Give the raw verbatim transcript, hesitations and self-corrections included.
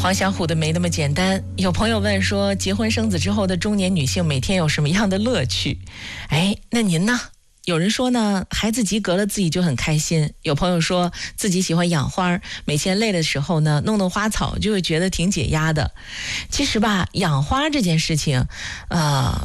黄小琥的没那么简单。有朋友问说，结婚生子之后的中年女性每天有什么样的乐趣？哎，那您呢？有人说呢，孩子及格了自己就很开心。有朋友说自己喜欢养花，每天累的时候呢，弄弄花草就会觉得挺解压的。其实吧，养花这件事情，呃，